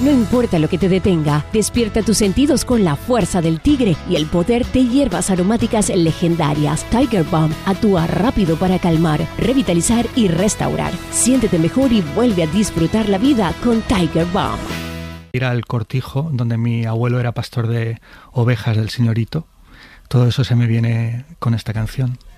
No importa lo que te detenga, despierta tus sentidos con la fuerza del tigre y el poder de hierbas aromáticas legendarias. Tiger Balm actúa rápido para calmar, revitalizar y restaurar. Siéntete mejor y vuelve a disfrutar la vida con Tiger Balm. Ir al cortijo, donde mi abuelo era pastor de ovejas del señorito. Todo eso se me viene con esta canción.